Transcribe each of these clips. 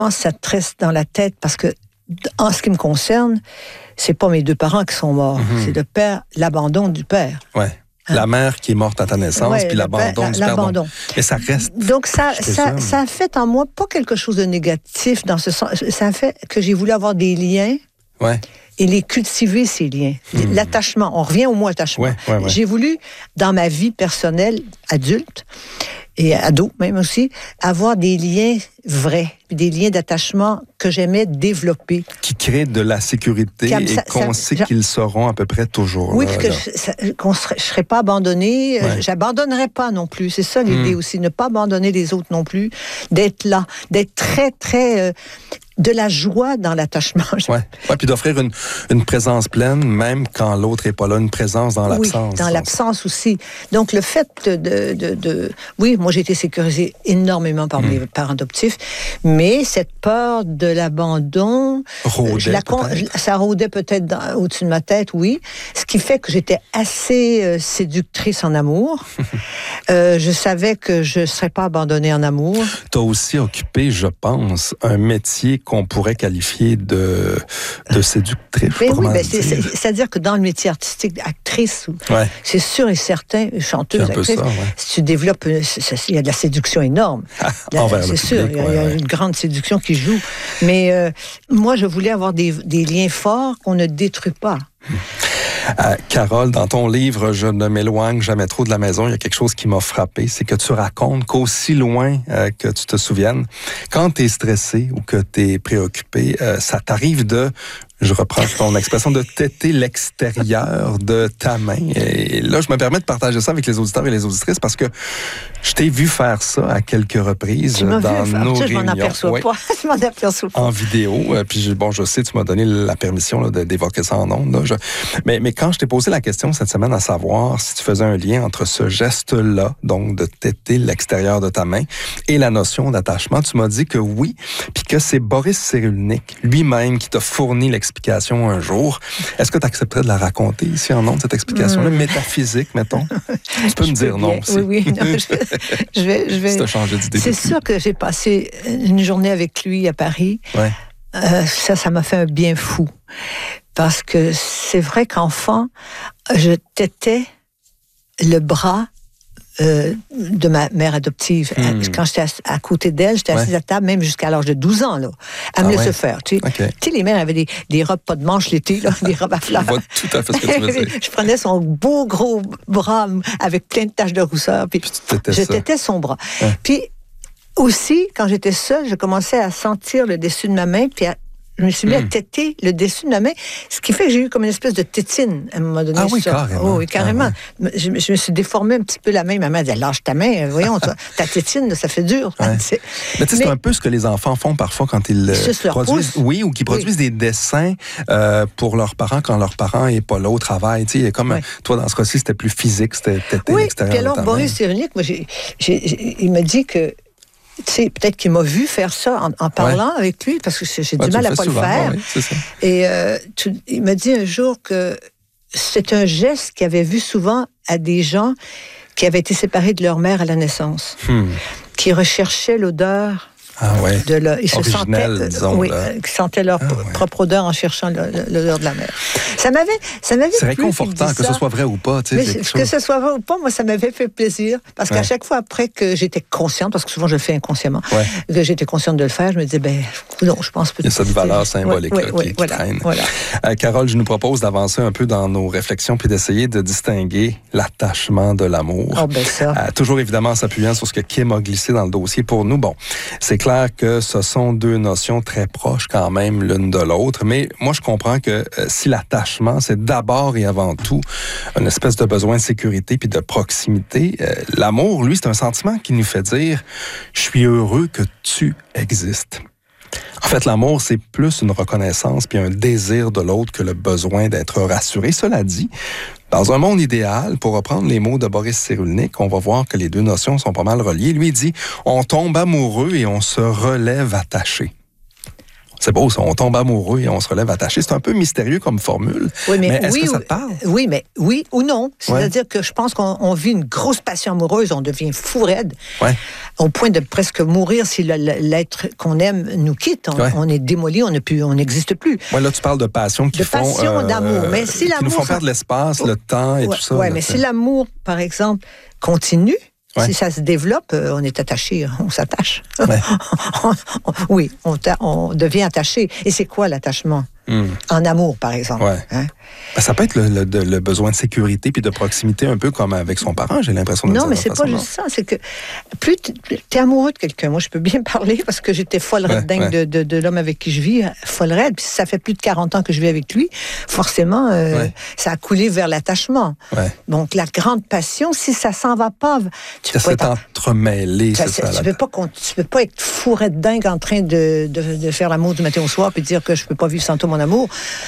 ça te reste dans la tête parce que, en ce qui me concerne, c'est pas mes 2 parents qui sont morts. C'est le père, l'abandon du père. Ouais. La mère qui est morte à ta naissance, puis l'abandon du père. L'abandon. Mais ça reste... Donc, ça a fait en moi pas quelque chose de négatif dans ce sens. Ça a fait que j'ai voulu avoir des liens et les cultiver, ces liens. L'attachement. On revient au mot attachement. Ouais. J'ai voulu, dans ma vie personnelle, adulte, et ado même aussi, avoir des liens vrais, des liens d'attachement que j'aimais développer. Qui créent de la sécurité et qu'on sait qu'ils seront à peu près toujours oui, là. Oui, je ne serais pas abandonnée, j'abandonnerais pas non plus. C'est ça l'idée aussi, ne pas abandonner les autres non plus, d'être là, d'être très, très... de la joie dans l'attachement. Puis d'offrir une présence pleine, même quand l'autre n'est pas là, une présence dans l'absence. Oui, dans l'absence aussi. Donc, le fait Oui, moi, j'ai été sécurisée énormément par mes parents adoptifs, mais cette peur de l'abandon... ça rôdait peut-être au-dessus de ma tête, oui. Ce qui fait que j'étais assez séductrice en amour. Je savais que je ne serais pas abandonnée en amour. Tu as aussi occupé, je pense, un métier qu'on pourrait qualifier de séductrice. C'est-à-dire que dans le métier artistique, actrice, c'est sûr et certain, chanteuse, actrice, si tu développes, il y a de la séduction énorme. C'est sûr, il y a une grande séduction qui joue. Mais moi, je voulais avoir des liens forts qu'on ne détruit pas. Carole, dans ton livre « Je ne m'éloigne jamais trop de la maison », il y a quelque chose qui m'a frappé, c'est que tu racontes qu'aussi loin que tu te souviennes, quand tu es stressé ou que tu es préoccupé, ça t'arrive de... Je reprends ton expression de téter l'extérieur de ta main. Et là, je me permets de partager ça avec les auditeurs et les auditrices parce que je t'ai vu faire ça à quelques reprises dans nos réunions. Je m'en aperçois pas. Je m'en aperçois pas. En vidéo. Puis, je sais, tu m'as donné la permission d'évoquer ça en ondes. Mais quand je t'ai posé la question cette semaine à savoir si tu faisais un lien entre ce geste-là, donc de téter l'extérieur de ta main, et la notion d'attachement, tu m'as dit que oui, puis que c'est Boris Cyrulnik lui-même qui t'a fourni l'explication un jour. Est-ce que tu accepterais de la raconter ici en ondes, cette explication-là, métaphysique, mettons? Tu peux me dire non aussi. Oui. Non, je vais... Si tu as changé d'idée. C'est sûr que j'ai passé une journée avec lui à Paris. Ouais. Ça m'a fait un bien fou. Parce que c'est vrai qu'enfant, je tétais le bras de ma mère adoptive. Quand j'étais à côté d'elle, j'étais assise à table, même jusqu'à l'âge de 12 ans, là, à me laisser faire. Tu sais, les mères avaient des robes pas de manches l'été, là, des robes à fleurs. Je vois tout à fait ce que tu veux dire. Je prenais son beau gros bras avec plein de taches de rousseur, puis je tétais son bras. Ouais. Puis aussi, quand j'étais seule, je commençais à sentir le dessus de ma main, puis je me suis mis à téter le dessus de ma main, ce qui fait que j'ai eu comme une espèce de tétine à un moment donné. Ah oui, carrément. Oh, oui, carrément. Ah ouais. Je me suis déformé un petit peu la main. Ma mère disait, lâche ta main, voyons, ta tétine, ça fait dur. Ouais. Mais tu sais, c'est un peu ce que les enfants font parfois quand ils produisent... Oui, ou qui produisent des dessins pour leurs parents quand leurs parents n'est pas là au travail. Tu sais, comme toi, dans ce cas-ci, c'était plus physique, c'était téter l'extérieur de ta main. Puis alors, Boris Cyrulnik, moi, il m'a dit que tu sais, peut-être qu'il m'a vu faire ça en parlant avec lui, parce que j'ai du mal à pas souvent, le faire. C'est ça. Et il m'a dit un jour que c'est un geste qu'il avait vu souvent à des gens qui avaient été séparés de leur mère à la naissance, qui recherchaient l'odeur. Ah ouais. Ils se sentaient, disons, sentaient leur propre odeur en cherchant l'odeur de la mer. Ça m'avait c'est réconfortant que ce soit vrai ou pas. Mais que ce soit vrai ou pas, moi, ça m'avait fait plaisir. Parce qu'à chaque fois après que j'étais consciente, parce que souvent je le fais inconsciemment, que j'étais consciente de le faire, je me disais, non, je pense peut-être. Il y a cette valeur symbolique qui traîne. Voilà. Carole, je nous propose d'avancer un peu dans nos réflexions puis d'essayer de distinguer l'attachement de l'amour. Oh, ben ça. Toujours évidemment s'appuyant sur ce que Kim a glissé dans le dossier pour nous. Bon, c'est clair que ce sont deux notions très proches quand même l'une de l'autre, mais moi je comprends que si l'attachement, c'est d'abord et avant tout une espèce de besoin de sécurité puis de proximité, l'amour, lui, c'est un sentiment qui nous fait dire « je suis heureux que tu existes ». En fait, l'amour, c'est plus une reconnaissance puis un désir de l'autre que le besoin d'être rassuré. Cela dit, dans un monde idéal, pour reprendre les mots de Boris Cyrulnik, on va voir que les deux notions sont pas mal reliées. Lui, il dit « on tombe amoureux et on se relève attaché ». C'est beau, ça. On tombe amoureux et on se relève attaché. C'est un peu mystérieux comme formule. Oui, mais est-ce que ça te parle? Oui, mais oui ou non. C'est-à-dire que je pense qu'on vit une grosse passion amoureuse, on devient fou raide, au point de presque mourir si l'être qu'on aime nous quitte. On est démoli, on n'existe plus. Oui, là, tu parles de passion d'amour. Mais si l'amour, qui nous font perdre l'espace, le temps et tout ça. Oui, mais si l'amour, par exemple, continue, si ça se développe, on est attaché, on s'attache. Ouais. on devient attaché. Et c'est quoi l'attachement? En amour, par exemple. Ouais. Hein? Ben, ça peut être le besoin de sécurité puis de proximité, un peu comme avec son parent, j'ai l'impression de Non, mais c'est pas juste ça. C'est que plus tu es amoureux de quelqu'un, moi je peux bien parler parce que j'étais folle dingue de l'homme avec qui je vis, folle raide, puis ça fait plus de 40 ans que je vis avec lui, forcément, ça a coulé vers l'attachement. Ouais. Donc la grande passion, si ça s'en va pas, tu peux pas entremêlé, c'est ça. Tu peux pas être fou raide dingue en train de faire l'amour du matin au soir puis dire que je peux pas vivre sans toi mon amour.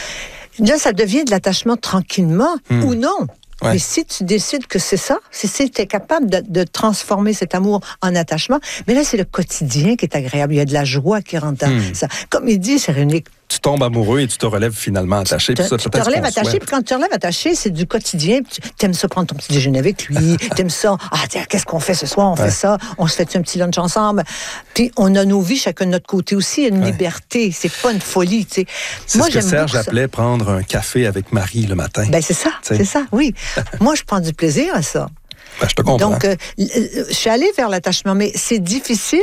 Là, ça devient de l'attachement tranquillement ou non. Ouais. Mais si tu décides que c'est ça, si tu es capable de transformer cet amour en attachement, mais là, c'est le quotidien qui est agréable. Il y a de la joie qui rentre dans ça. Comme il dit, c'est Réunique. Tu tombes amoureux et tu te relèves finalement attaché. Tu te relèves attaché, puis quand tu te relèves attaché, c'est du quotidien. Tu aimes ça prendre ton petit déjeuner avec lui. Tu aimes ça. Tiens, qu'est-ce qu'on fait ce soir? On fait ça. On se fait un petit lunch ensemble. Puis on a nos vies chacun de notre côté aussi. Il y a une liberté. C'est pas une folie. Tu sais. C'est moi, ce que Serge appelait prendre un café avec Marie le matin. Ben c'est ça. C'est ça, oui. Moi, je prends du plaisir à ça. Ben, je te comprends. Donc, je suis allée vers l'attachement, mais c'est difficile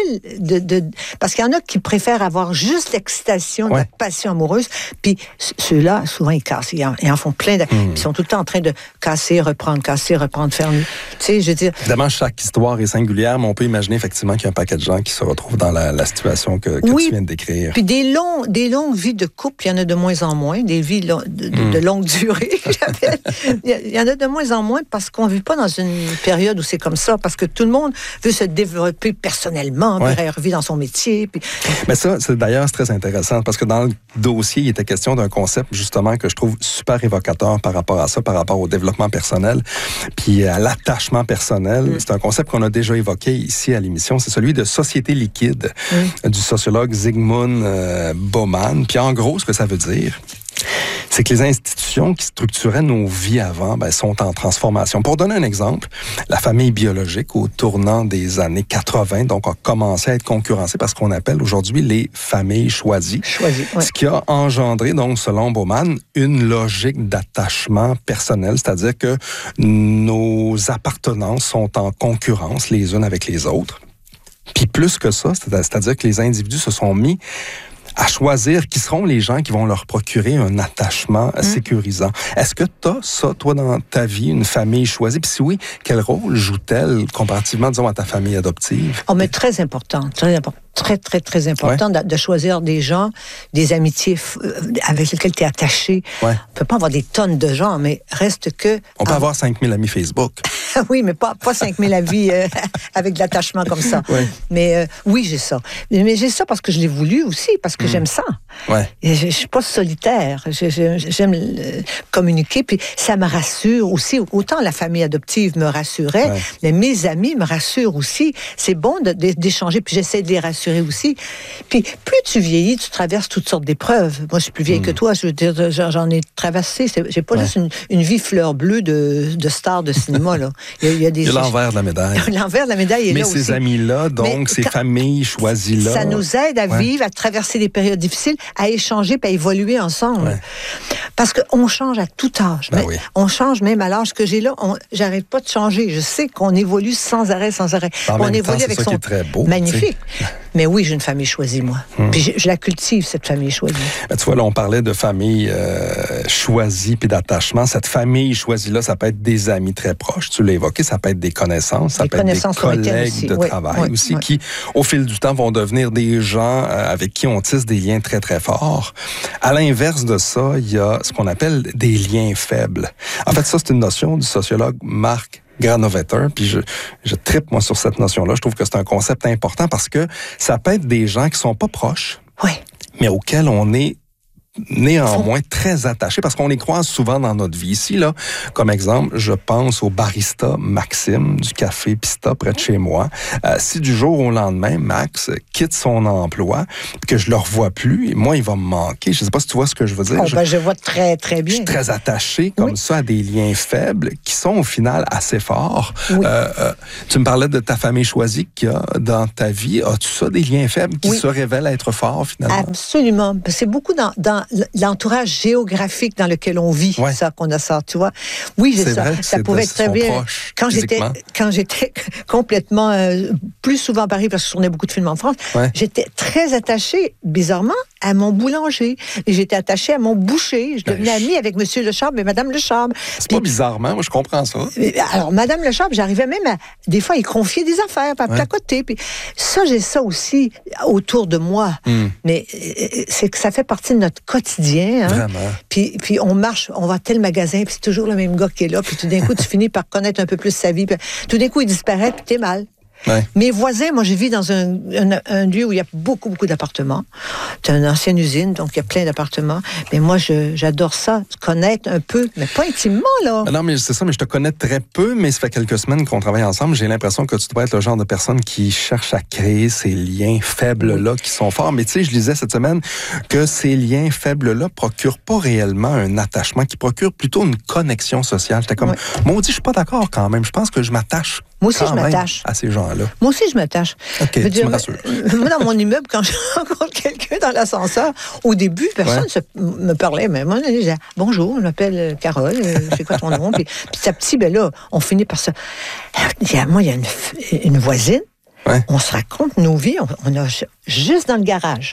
parce qu'il y en a qui préfèrent avoir juste l'excitation de la passion amoureuse, puis ceux-là, souvent, ils cassent. Ils en font plein. Ils sont tout le temps en train de casser, reprendre, faire nu. Tu sais, je veux dire... Évidemment, chaque histoire est singulière, mais on peut imaginer effectivement qu'il y a un paquet de gens qui se retrouvent dans la situation que tu viens de décrire. Puis des longues vies de couple, il y en a de moins en moins, des vies de longue durée, j'appelle. Il y en a de moins en moins parce qu'on ne vit pas dans une période où c'est comme ça, parce que tout le monde veut se développer personnellement, puis revivre dans son métier. Puis... Mais ça, c'est très intéressant, parce que dans le dossier, il était question d'un concept, justement, que je trouve super évocateur par rapport à ça, par rapport au développement personnel, puis à l'attachement personnel. C'est un concept qu'on a déjà évoqué ici à l'émission, c'est celui de société liquide, du sociologue Zygmunt Bauman. Puis en gros, ce que ça veut dire, c'est que les institutions qui structuraient nos vies avant sont en transformation. Pour donner un exemple, la famille biologique, au tournant des années 80, donc a commencé à être concurrencée par ce qu'on appelle aujourd'hui les familles choisies. Ce qui a engendré, donc, selon Bauman, une logique d'attachement personnel, c'est-à-dire que nos appartenances sont en concurrence les unes avec les autres. Puis plus que ça, c'est-à-dire que les individus se sont mis à choisir qui seront les gens qui vont leur procurer un attachement sécurisant. Est-ce que tu as ça, toi, dans ta vie, une famille choisie? Puis si oui, quel rôle joue-t-elle comparativement, disons, à ta famille adoptive? Oh, mais très important. Très, très, très important de choisir des gens, des amitiés avec lesquels tu es attaché. On ne peut pas avoir des tonnes de gens, mais reste que... On peut avoir 5000 amis Facebook. Oui, mais pas 5000 amis avec de l'attachement comme ça. Mais oui, j'ai ça. Mais j'ai ça parce que je l'ai voulu aussi, parce que j'aime ça. Je ne suis pas solitaire. J'aime communiquer, puis ça me rassure aussi. Autant la famille adoptive me rassurait, mais mes amis me rassurent aussi. C'est bon d'échanger, puis j'essaie de les rassurer aussi. Puis, plus tu vieillis, tu traverses toutes sortes d'épreuves. Moi, je suis plus vieille que toi. Je veux dire, j'en ai traversé. J'ai pas juste une vie fleur bleue de star de cinéma, là. Il y a l'envers de la médaille. L'envers de la médaille est là aussi. Mais ces amis-là, donc, ces familles choisies-là... Ça nous aide à vivre, à traverser des périodes difficiles, à échanger puis à évoluer ensemble. Parce qu'on change à tout âge. On change même à l'âge que j'ai là. J'arrête pas de changer. Je sais qu'on évolue sans arrêt. On évolue avec son... Très beau, magnifique. Mais oui, j'ai une famille choisie, moi. Puis je la cultive, cette famille choisie. Ben, tu vois, là, on parlait de famille choisie puis d'attachement. Cette famille choisie-là, ça peut être des amis très proches. Tu l'as évoqué, ça peut être des connaissances. Ça peut être des collègues de travail aussi qui, au fil du temps, vont devenir des gens avec qui on tisse des liens très, très forts. À l'inverse de ça, il y a ce qu'on appelle des liens faibles. En fait, ça, c'est une notion du sociologue Mark Granovetter, puis je trippe, moi, sur cette notion-là. Je trouve que c'est un concept important parce que ça peut être des gens qui sont pas proches, mais auxquels on est néanmoins très attachés, parce qu'on les croise souvent dans notre vie. Ici, là, comme exemple, je pense au barista Maxime du Café Pista près de chez moi. Si du jour au lendemain, Max quitte son emploi, que je le revois plus, moi, il va me manquer. Je sais pas si tu vois ce que je veux dire. Je vois très, très bien. Je suis très attaché comme ça à des liens faibles qui sont au final assez forts. Oui. Tu me parlais de ta famille choisie qu'il y a dans ta vie. As-tu ça, des liens faibles qui se révèlent être forts finalement? Absolument. C'est beaucoup dans l'entourage géographique dans lequel on vit, ça qu'on a ça, tu vois. Oui, j'ai ça. Ça pouvait être très bien. Quand j'étais complètement plus souvent à Paris parce que je tournais beaucoup de films en France, j'étais très attachée, bizarrement, à mon boulanger. Et j'étais attachée à mon boucher. Je devenais amie avec Monsieur Lecharme et Madame Lecharme. C'est pas bizarrement, moi je comprends ça. Alors, Madame Lecharme, j'arrivais même à, des fois, y confier des affaires, à côté. Puis ça, j'ai ça aussi autour de moi. Mais c'est que ça fait partie de notre quotidien. Hein? Vraiment. Puis on marche, on va à tel magasin, puis c'est toujours le même gars qui est là. Puis tout d'un coup, tu finis par connaître un peu plus sa vie. Puis tout d'un coup, il disparaît, puis t'es mal. Ouais. Mes voisins, moi, je vis dans un lieu où il y a beaucoup d'appartements. C'est une ancienne usine, donc il y a plein d'appartements. Mais moi, j'adore ça, connaître un peu, mais pas intimement, là. Non, mais c'est ça, mais je te connais très peu, mais ça fait quelques semaines qu'on travaille ensemble. J'ai l'impression que tu dois être le genre de personne qui cherche à créer ces liens faibles-là qui sont forts. Mais tu sais, je lisais cette semaine que ces liens faibles-là procurent pas réellement un attachement, qui procurent plutôt une connexion sociale. J'étais comme, maudit, je suis pas d'accord quand même. Je pense que je m'attache. Moi aussi, je m'attache. À ces gens-là. Moi aussi, je m'attache. OK, tu me rassures. Moi, dans mon immeuble, quand je rencontre quelqu'un dans l'ascenseur, au début, personne ne me parlait, mais moi, je disais, bonjour, je m'appelle Carole, c'est quoi ton nom? Puis petit petit, ben là, on finit par ça. Moi, il y a une voisine, on se raconte nos vies, on a juste dans le garage.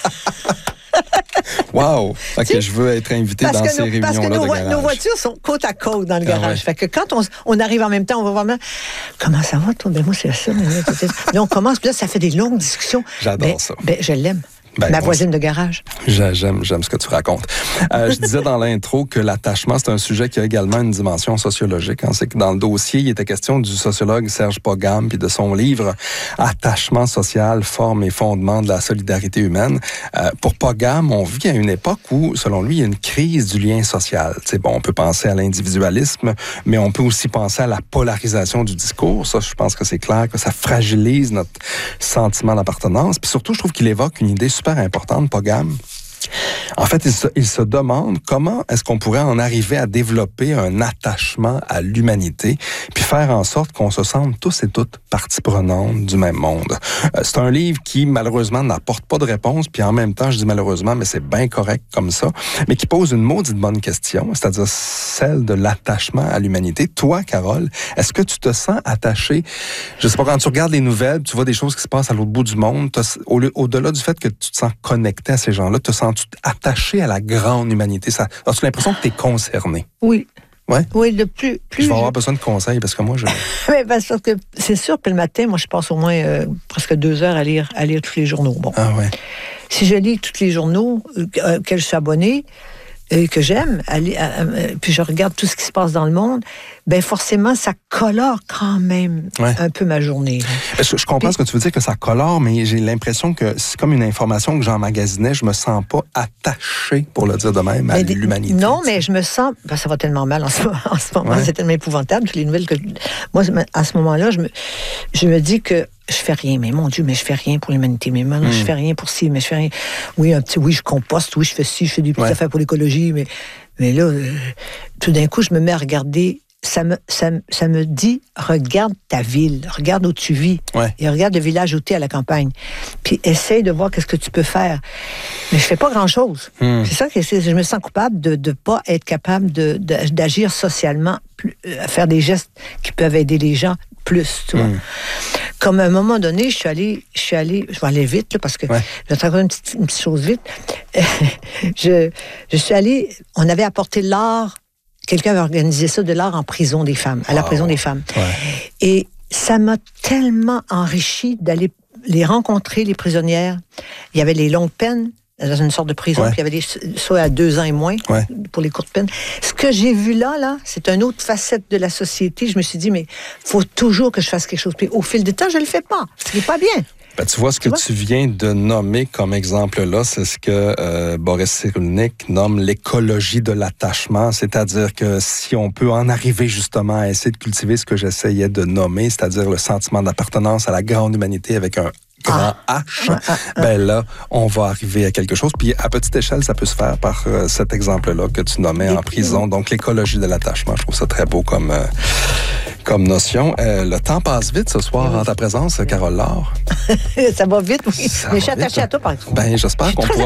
Wow! Fait que je veux être invité dans ces réunions-là parce que de garage. Nos voitures sont côte à côte dans le garage. Fait que quand on arrive en même temps, on va vraiment... Comment ça va, toi? Ben moi, c'est ça. Là, on commence, puis là, ça fait des longues discussions. J'adore ça. Je l'aime. Ma voisine de garage. J'aime ce que tu racontes. Je disais dans l'intro que l'attachement, c'est un sujet qui a également une dimension sociologique. C'est que dans le dossier, il était question du sociologue Serge Pogam puis de son livre « Attachement social, forme et fondement de la solidarité humaine ». Pour Pogam, on vit à une époque où, selon lui, il y a une crise du lien social. On peut penser à l'individualisme, mais on peut aussi penser à la polarisation du discours. Ça, je pense que c'est clair que ça fragilise notre sentiment d'appartenance. Puis surtout, je trouve qu'il évoque une idée super importante, Pogam. En fait, il se demande comment est-ce qu'on pourrait en arriver à développer un attachement à l'humanité, puis faire en sorte qu'on se sente tous et toutes partie prenante du même monde. C'est un livre qui, malheureusement, n'apporte pas de réponse, puis en même temps, je dis malheureusement, mais c'est bien correct comme ça, mais qui pose une maudite bonne question, c'est-à-dire celle de l'attachement à l'humanité. Toi, Carole, est-ce que tu te sens attachée? Je sais pas, quand tu regardes les nouvelles, tu vois des choses qui se passent à l'autre bout du monde, au-delà du fait que tu te sens connecté à ces gens-là, te sens-tu attaché à la grande humanité? As-tu l'impression que tu es concerné? Oui. Ouais? Oui, le plus je vais avoir besoin de conseils parce que moi, Oui, parce que c'est sûr que le matin, moi, je passe au moins presque 2 heures à lire tous les journaux. Bon. Ah ouais. Si je lis tous les journaux auxquels je suis abonnée, que j'aime, puis je regarde tout ce qui se passe dans le monde, ben forcément, ça colore quand même un peu ma journée. Je comprends ce que tu veux dire, que ça colore, mais j'ai l'impression que c'est comme une information que j'emmagasinais, je me sens pas attaché, pour le dire de même, à l'humanité. Non, mais je me sens... Ben, ça va tellement mal en ce moment, c'est tellement épouvantable, toutes les nouvelles que... Moi, à ce moment-là, je me dis que je fais rien, mais mon Dieu, mais je fais rien pour l'humanité, mais non, je fais rien pour ci, mais je fais rien. Oui, je composte, oui, je fais ci, je fais des petites affaires pour l'écologie, mais là, tout d'un coup, je me mets à regarder. Ça me dit, regarde ta ville, regarde où tu vis, et regarde le village où tu es à la campagne, puis essaye de voir qu'est-ce que tu peux faire. Mais je fais pas grand-chose. C'est ça que je me sens coupable de pas être capable d'agir socialement, faire des gestes qui peuvent aider les gens plus, tu vois. Comme à un moment donné, je suis allée, je vais aller vite, là, parce que je vais te raconter une petite chose vite. Je suis allée, on avait apporté l'art. Quelqu'un avait organisé ça, de l'art en prison des femmes, à la prison des femmes. Et ça m'a tellement enrichi d'aller les rencontrer, les prisonnières. Il y avait les longues peines dans une sorte de prison, puis il y avait soit à 2 ans et moins pour les courtes peines. Ce que j'ai vu là, c'est une autre facette de la société. Je me suis dit, mais il faut toujours que je fasse quelque chose. Puis au fil du temps, je le fais pas. Ce qui n'est pas bien. Ben, tu vois, ce que tu viens de nommer comme exemple là, c'est ce que Boris Cyrulnik nomme l'écologie de l'attachement, c'est-à-dire que si on peut en arriver justement à essayer de cultiver ce que j'essayais de nommer, c'est-à-dire le sentiment d'appartenance à la grande humanité avec un grand H, ben là, on va arriver à quelque chose. Puis à petite échelle, ça peut se faire par cet exemple-là que tu nommais en prison. Donc l'écologie de l'attachement, je trouve ça très beau comme notion. Le temps passe vite ce soir en ta présence, Carole Laure. Ça va vite, oui. Mais je suis attachée à toi, par exemple. Ben, j'espère qu'on pourra